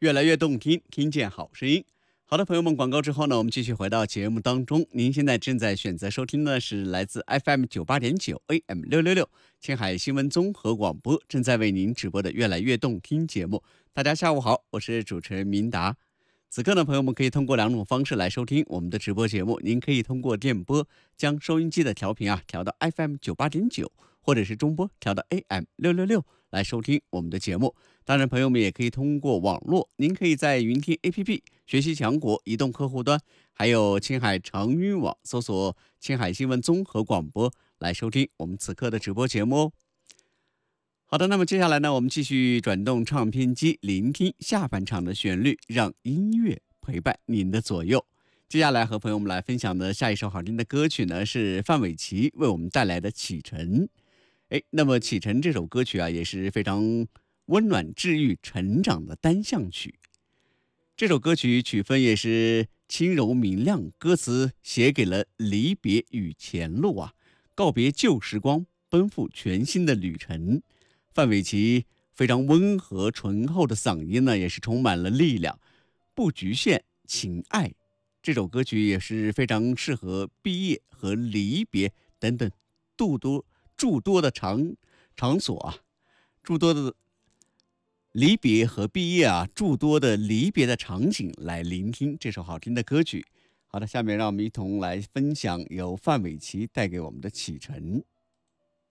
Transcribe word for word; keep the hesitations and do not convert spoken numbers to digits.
越来越动听，听见好声音。好的，朋友们，广告之后呢，我们继续回到节目当中。您现在正在选择收听的是来自 F M 九八点九 A M 六六六青海新闻综合广播正在为您直播的越来越动听节目。大家下午好，我是主持人明达。此刻呢，朋友们可以通过两种方式来收听我们的直播节目。您可以通过电波将收音机的调频啊调到 F M 九八点九，或者是中波调到 A M 六六六来收听我们的节目。当然，朋友们也可以通过网络，您可以在云听 A P P、学习强国移动客户端，还有青海长云网搜索青海新闻综合广播来收听我们此刻的直播节目哦。好的，那么接下来呢，我们继续转动唱片机，聆听下半场的旋律，让音乐陪伴您的左右。接下来和朋友们来分享的下一首好听的歌曲呢，是范玮琪为我们带来的《启程》。哎，那么《启程》这首歌曲啊，也是非常温暖治愈成长的单向曲。这首歌曲曲风也是轻柔明亮，歌词写给了离别与前路啊，告别旧时光，奔赴全新的旅程。范玮琪非常温和醇厚的嗓音呢，也是充满了力量，不局限情爱。这首歌曲也是非常适合毕业和离别等等诸多诸多的场场所啊，诸多的离别和毕业啊，诸多的离别的场景来聆听这首好听的歌曲。好的，下面让我们一同来分享由范玮琪带给我们的启程。